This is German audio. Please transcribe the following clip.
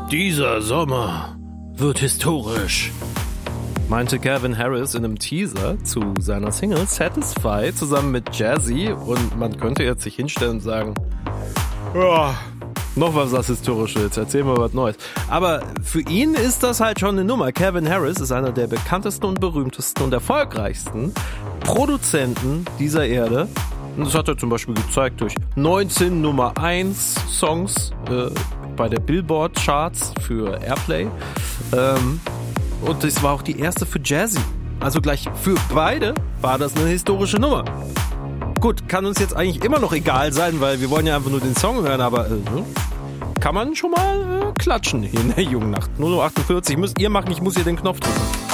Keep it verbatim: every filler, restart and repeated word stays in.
Dieser Sommer wird historisch, meinte Calvin Harris in einem Teaser zu seiner Single Satisfy zusammen mit Jazzy. Und man könnte jetzt sich hinstellen und sagen, ja, noch was das Historische, jetzt erzählen wir was Neues. Aber für ihn ist das halt schon eine Nummer. Calvin Harris ist einer der bekanntesten und berühmtesten und erfolgreichsten Produzenten dieser Erde. Und das hat er zum Beispiel gezeigt durch neunzehn Nummer eins Songs äh, bei der Billboard Charts für Airplay. Ähm, und das war auch die erste für Jazzy. Also gleich für beide war das eine historische Nummer. Gut, kann uns jetzt eigentlich immer noch egal sein, weil wir wollen ja einfach nur den Song hören, aber äh, kann man schon mal äh, klatschen hier in der Jungen Nacht. null Uhr achtundvierzig, müsst ihr machen, ich muss hier den Knopf drücken.